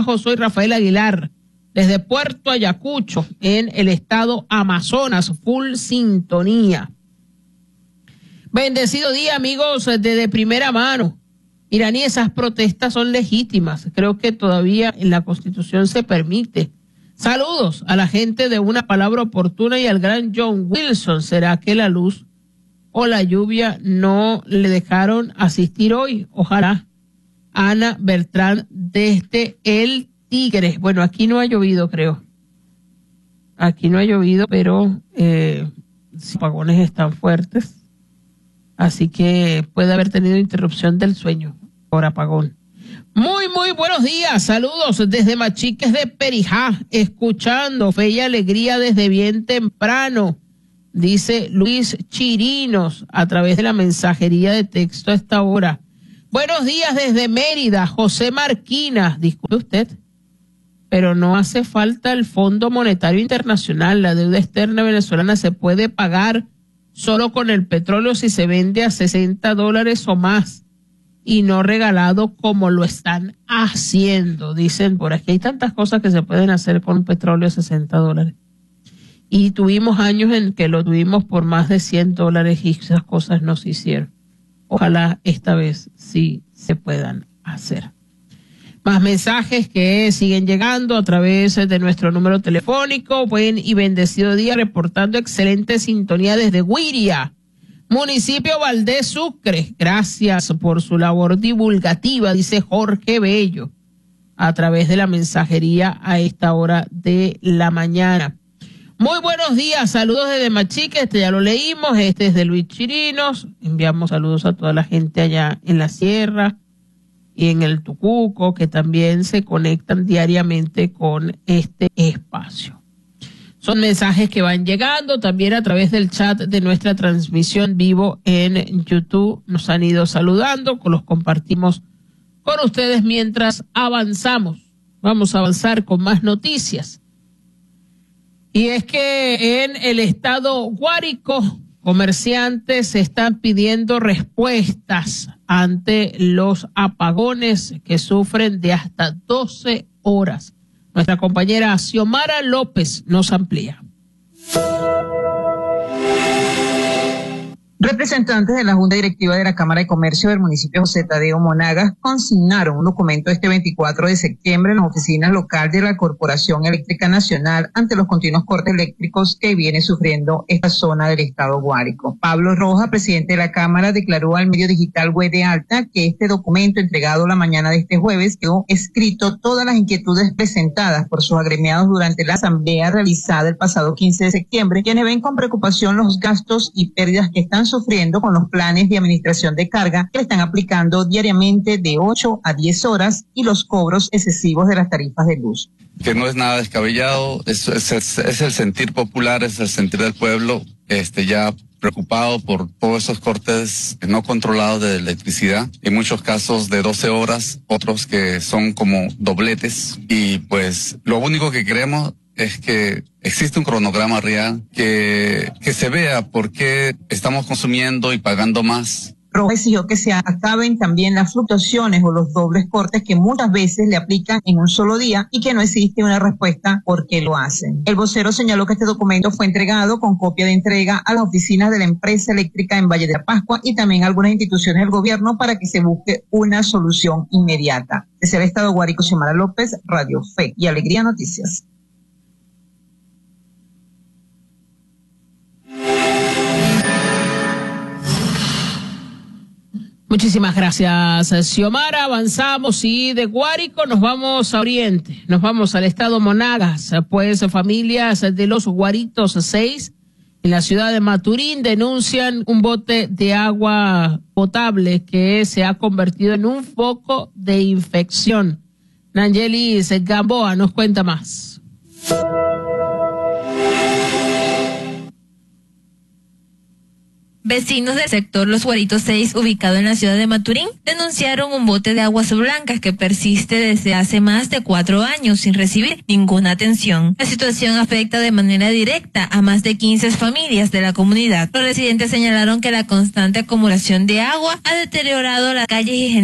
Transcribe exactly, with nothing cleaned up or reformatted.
trabajo. Soy Rafael Aguilar, desde Puerto Ayacucho, en el estado Amazonas, full sintonía. Bendecido día, amigos, desde primera mano. Iraní, esas protestas son legítimas. Creo que todavía en la Constitución se permite. Saludos a la gente de Una Palabra Oportuna y al gran John Wilson. ¿Será que la luz o la lluvia no le dejaron asistir hoy? Ojalá. Ana Bertrán desde El Tigre. Bueno, aquí no ha llovido, creo. Aquí no ha llovido, pero eh, los apagones están fuertes. Así que puede haber tenido interrupción del sueño por apagón. Muy, muy buenos días. Saludos desde Machiques de Perijá, escuchando Fe y Alegría desde bien temprano, dice Luis Chirinos a través de la mensajería de texto a esta hora. Buenos días desde Mérida, José Marquina. Disculpe usted, pero no hace falta el Fondo Monetario Internacional. La deuda externa venezolana se puede pagar solo con el petróleo si se vende a sesenta dólares o más y no regalado como lo están haciendo. Dicen por aquí, hay tantas cosas que se pueden hacer con petróleo a sesenta dólares. Y tuvimos años en que lo tuvimos por más de cien dólares y esas cosas no se hicieron. Ojalá esta vez sí se puedan hacer. Más mensajes que siguen llegando a través de nuestro número telefónico. Buen y bendecido día, reportando excelente sintonía desde Guiria, municipio Valdés Sucre. Gracias por su labor divulgativa, dice Jorge Bello, a través de la mensajería a esta hora de la mañana. Muy buenos días, saludos desde Machique, este ya lo leímos, este es de Luis Chirinos. Enviamos saludos a toda la gente allá en la sierra y en el Tucuco, que también se conectan diariamente con este espacio. Son mensajes que van llegando también a través del chat de nuestra transmisión vivo en YouTube. Nos han ido saludando, los compartimos con ustedes mientras avanzamos. Vamos a avanzar con más noticias. Y es que en el estado Guárico, comerciantes están pidiendo respuestas ante los apagones que sufren de hasta doce horas. Nuestra compañera Xiomara López nos amplía. Representantes de la Junta Directiva de la Cámara de Comercio del municipio José Tadeo Monagas consignaron un documento este veinticuatro de septiembre en las oficinas locales de la Corporación Eléctrica Nacional ante los continuos cortes eléctricos que viene sufriendo esta zona del estado Guárico. Pablo Rojas, presidente de la Cámara, declaró al medio digital Web de Alta que este documento entregado la mañana de este jueves quedó escrito todas las inquietudes presentadas por sus agremiados durante la asamblea realizada el pasado quince de septiembre, quienes ven con preocupación los gastos y pérdidas que están sufriendo con los planes de administración de carga que le están aplicando diariamente de ocho a diez horas y los cobros excesivos de las tarifas de luz. Que no es nada descabellado, es, es, es, es el sentir popular, es el sentir del pueblo, este ya preocupado por todos esos cortes no controlados de electricidad, en muchos casos de doce horas, otros que son como dobletes, y pues lo único que queremos es que existe un cronograma real, que, que se vea por qué estamos consumiendo y pagando más. Rojas exigió que se acaben también las fluctuaciones o los dobles cortes que muchas veces le aplican en un solo día y que no existe una respuesta por qué lo hacen. El vocero señaló que este documento fue entregado con copia de entrega a las oficinas de la empresa eléctrica en Valle de la Pascua y también a algunas instituciones del gobierno para que se busque una solución inmediata. Desde el estado Guárico, Xiomara López, Radio Fe y Alegría Noticias. Muchísimas gracias, Xiomara. Avanzamos y de Guárico nos vamos a Oriente, nos vamos al estado Monagas, pues familias de los Guaritos seis en la ciudad de Maturín denuncian un bote de agua potable que se ha convertido en un foco de infección. Nangelis Gamboa nos cuenta más. Vecinos del sector Los Guaritos seis, ubicado en la ciudad de Maturín, denunciaron un bote de aguas blancas que persiste desde hace más de cuatro años sin recibir ninguna atención. La situación afecta de manera directa a más de quince familias de la comunidad. Los residentes señalaron que la constante acumulación de agua ha deteriorado las calles y